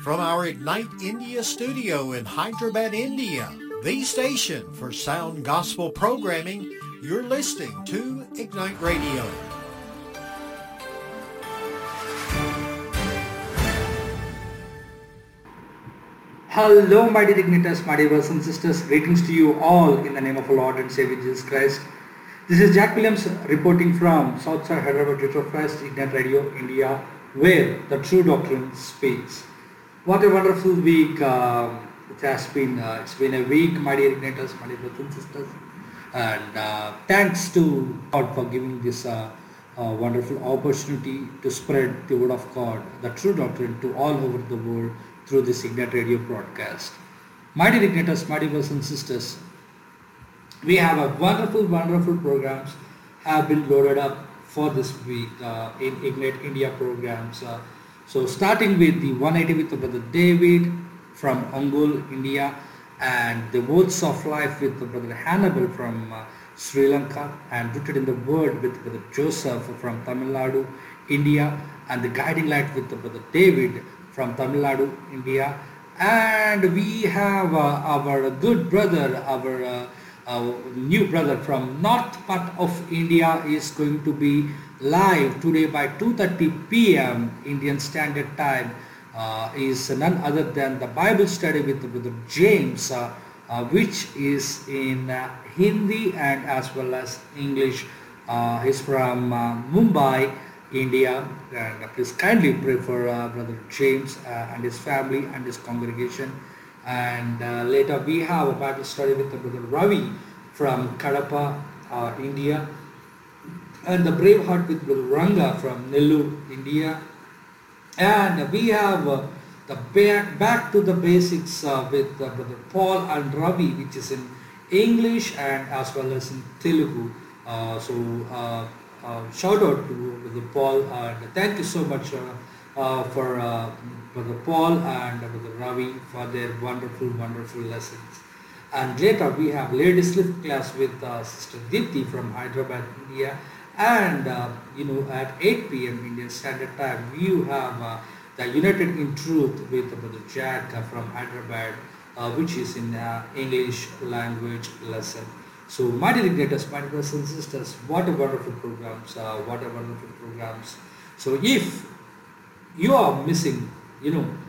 From our Ignite India studio in Hyderabad, India, the station for sound gospel programming, you're listening to Ignite Radio. Hello, my dear Igniters, my dear brothers and sisters. Greetings to you all in the name of our Lord and Savior Jesus Christ. This is Jack Williams reporting from Southside Hyderabad Church of Christ, Ignite Radio, India, where the true doctrine speaks. What a wonderful week it has been. It's been a week, my dear Igniters, my dear brothers and sisters. And thanks to God for giving this wonderful opportunity to spread the word of God, the true doctrine, to all over the world through this Ignite Radio broadcast. My dear Igniters, my dear brothers and sisters, we have a wonderful programs have been loaded up for this week in Ignite India programs. So starting with the 180 with Brother David from Angul, India, and the Words of Life with Brother Hannibal from Sri Lanka, and Rooted in the Word with Brother Joseph from Tamil Nadu, India, and the Guiding Light with Brother David from Tamil Nadu, India. And we have our good brother, our new brother from north part of India is going to be live today by 2:30 p.m. Indian Standard Time. Is none other than the Bible study with Brother James, which is in Hindi and as well as English. He's from Mumbai, India, and please kindly pray for Brother James and his family and his congregation. And later we have a Bible study with Brother Ravi from Kadapa, India, and the Brave Heart with Brother Ranga from Nellore, India. And we have the back to the basics with Brother Paul and Ravi, which is in English and as well as in Telugu. Shout out to Brother Paul, and thank you so much for Brother Paul and Brother Ravi for their wonderful lessons. And later we have Ladies Lift class with Sister Dipti from Hyderabad, India. And at 8 p.m. Indian Standard Time, you have the United in Truth with Brother Jack from Hyderabad, which is in English language lesson. So, my dear Igniters, my brothers and sisters, what a wonderful programs, So, if you are missing,